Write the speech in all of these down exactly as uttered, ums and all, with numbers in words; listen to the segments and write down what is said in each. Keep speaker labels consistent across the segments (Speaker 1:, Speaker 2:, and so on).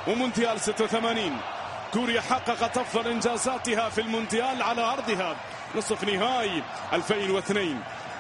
Speaker 1: ومونديال ستة وثمانين. كوريا حققت أفضل إنجازاتها في المونديال على أرضها نصف نهائي ألفين واثنين،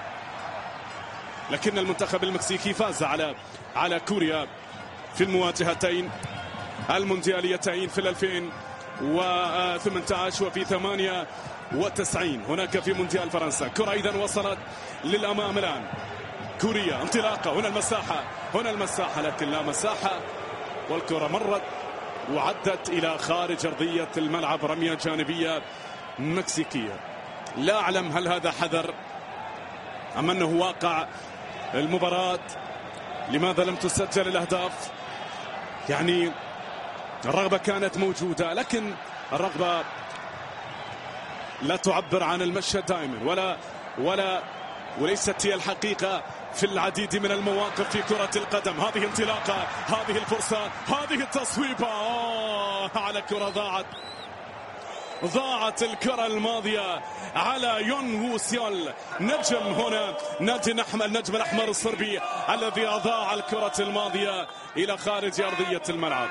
Speaker 1: لكن المنتخب المكسيكي فاز على على كوريا في المواجهتين الموندياليتين في ألفين وثمانية عشر وفي ثمانية وتسعين هناك في مونديال فرنسا. كرة أيضا وصلت للأمام الآن. كوريا انطلاقة، هنا المساحة هنا المساحة لكن لا مساحة، والكرة مرت وعدت إلى خارج أرضية الملعب. رمية جانبية مكسيكية. لا أعلم هل هذا حذر أم أنه واقع المباراة. لماذا لم تسجل الأهداف؟ يعني الرغبة كانت موجودة، لكن الرغبة لا تعبر عن المشهد دائما، ولا ولا وليست هي الحقيقة في العديد من المواقف في كرة القدم. هذه انطلاقة، هذه الفرصة، هذه التصويبة آه على كرة ضاعت ضاعت الكرة الماضية على يون وو سيول، نجم هنا نادي نحمل النجم الأحمر الصربي الذي أضاع الكرة الماضية إلى خارج أرضية الملعب.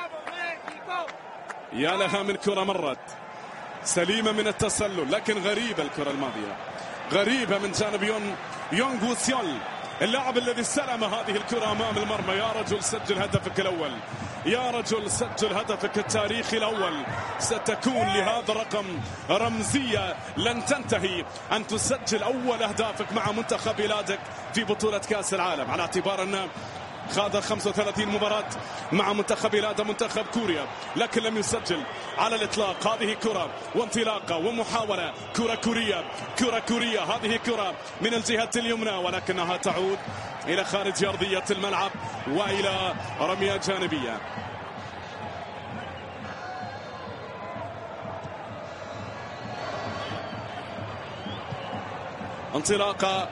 Speaker 1: يا لها من كرة مرت سليمة من التسلل، لكن غريبة الكرة الماضية، غريبة من جانب يون يونغ وو سيول اللاعب الذي استلم هذه الكرة أمام المرمى. يا رجل سجل هدفك الأول، يا رجل سجل هدفك التاريخي الأول. ستكون لهذا الرقم رمزية لن تنتهي أن تسجل أول أهدافك مع منتخب بلادك في بطولة كأس العالم، على اعتبار أن خاض خمسة وثلاثين مباراة مع منتخب بلاده منتخب كوريا، لكن لم يسجل على الإطلاق. هذه كرة وانطلاقة ومحاولة، كرة كورية كرة كورية هذه كرة من الجهة اليمنى ولكنها تعود إلى خارج أرضية الملعب وإلى رمية جانبية. انطلاقة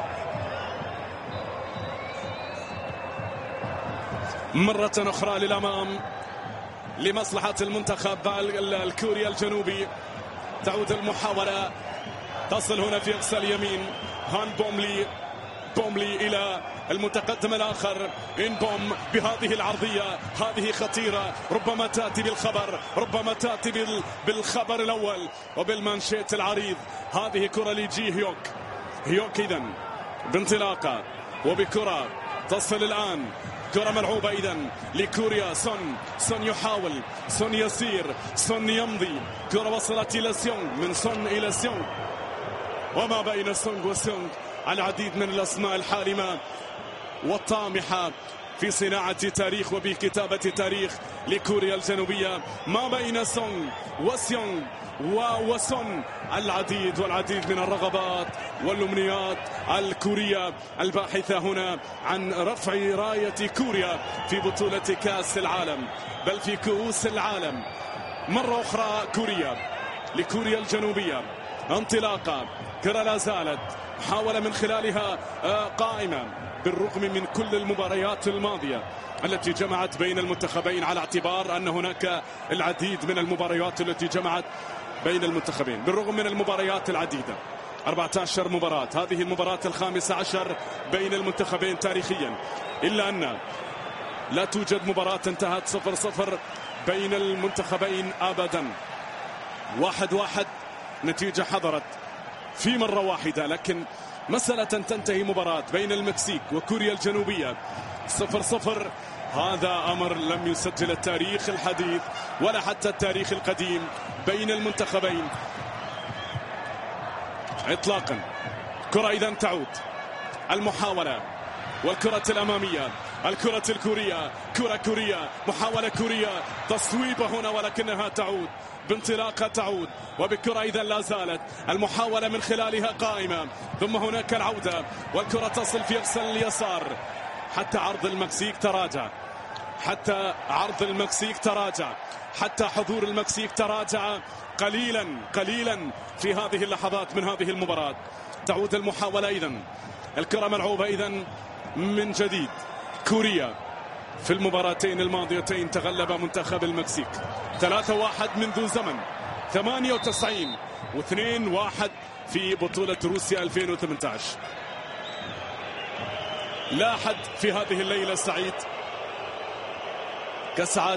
Speaker 1: مرة أخرى للأمام لمصلحة المنتخب الكوري الجنوبي. تعود المحاولة، تصل هنا في أقصى اليمين هان بوملي بوملي إلى المتقدم الآخر إن بوم بهذه العرضية، هذه خطيرة، ربما تأتي بالخبر ربما تأتي بالخبر الأول وبالمانشيت العريض. هذه كرة لجي هيوك هيوك إذن بانطلاقة وبكرة تصل الآن، كرة ملعوبة إذن لكوريا. سون سون يحاول، سون يسير، سون يمضي، كرة وصلت إلى سيونغ، من سون إلى سيونغ، وما بين سونغ وسيونغ العديد من الأسماء الحالمة والطامحة في صناعة تاريخ وبكتابة تاريخ لكوريا الجنوبية. ما بين سونغ وسيونغ وسون العديد والعديد من الرغبات والأمنيات الكورية الباحثة هنا عن رفع راية كوريا في بطولة كأس العالم، بل في كؤوس العالم. مرة أخرى كوريا لكوريا الجنوبية، انطلاقة، كرة لا زالت محاولة من خلالها قائمة بالرغم من كل المباريات الماضية التي جمعت بين المنتخبين، على اعتبار أن هناك العديد من المباريات التي جمعت بين المنتخبين بالرغم من المباريات العديدة. أربعة عشر مباراة، هذه المباراة الخامسة عشر بين المنتخبين تاريخيا، إلا أن لا توجد مباراة انتهت صفر صفر بين المنتخبين أبدا. واحد واحد نتيجة حضرت في مرة واحدة، لكن مسألة تنتهي مباراة بين المكسيك وكوريا الجنوبية صفر صفر، هذا أمر لم يسجل التاريخ الحديث ولا حتى التاريخ القديم بين المنتخبين إطلاقا. كرة إذن تعود، المحاولة والكرة الأمامية، الكرة الكورية، كرة كورية، محاولة كورية، تصويبة هنا ولكنها تعود بانطلاقة، تعود وبكرة إذا لا زالت المحاولة من خلالها قائمة، ثم هناك العودة والكرة تصل في أقصى اليسار. حتى عرض المكسيك تراجع، حتى عرض المكسيك تراجع، حتى حضور المكسيك تراجع قليلا قليلا في هذه اللحظات من هذه المباراة. تعود المحاولة إذن، الكرة ملعوبة إذن من جديد. كوريا في المباراتين الماضيتين تغلب منتخب المكسيك ثلاثة واحد منذ زمن، ثمانية وتسعين واثنين واحد في بطولة روسيا ألفين وثمانية عشر. لا أحد في هذه الليلة سعيد كسعادة